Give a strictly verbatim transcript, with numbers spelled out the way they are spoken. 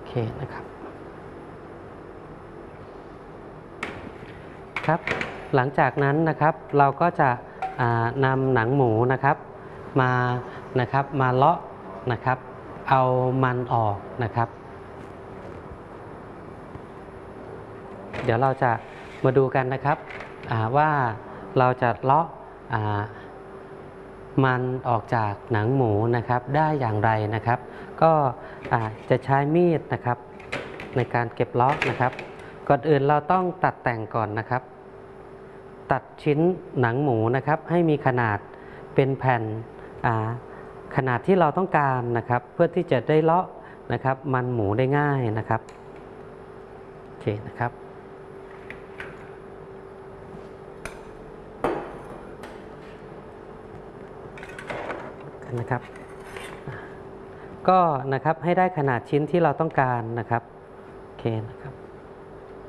เคนะครับครับหลังจากนั้นนะครับเราก็จะนำหนังหมูนะครับมานะครับมาเลาะนะครับเอามันออกนะครับเดี๋ยวเราจะมาดูกันนะครับว่าเราจะเลาะมันออกจากหนังหมูนะครับได้อย่างไรนะครับก็จะใช้มีดนะครับในการเก็บเลาะนะครับก่อนอื่นเราต้องตัดแต่งก่อนนะครับตัดชิ้นหนังหมูนะครับให้มีขนาดเป็นแผ่นขนาดที่เราต้องการนะครับเพื่อที่จะได้เลาะนะครับมันหมูได้ง่ายนะครับโอเคนะครับนะครับก็นะครับให้ได้ขนาดชิ้นที่เราต้องการนะครับโอเคนะครับ